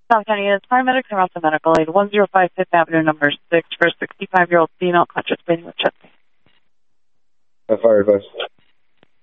South County is paramedics are also medical aid 105 5th Avenue, number 6 for a 65-year-old female conscious breathing with chest pain. Fire advice.